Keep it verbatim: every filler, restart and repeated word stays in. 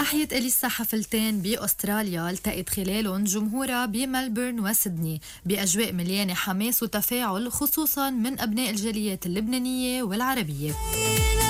أحيت إليسا حفلتين بأستراليا التقت خلالهم جمهورها بملبورن وسيدني بأجواء مليانة حماس وتفاعل، خصوصا من أبناء الجاليات اللبنانية والعربية.